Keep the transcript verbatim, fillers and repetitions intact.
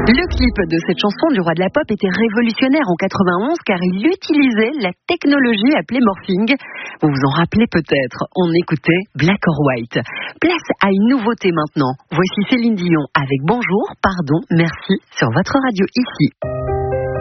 Le clip de cette chanson du roi de la pop était révolutionnaire en quatre-vingt-onze car il utilisait la technologie appelée morphing. Vous vous en rappelez peut-être, on écoutait Black or White. Place à une nouveauté maintenant. Voici Céline Dion avec Bonjour, pardon, merci sur votre radio ici.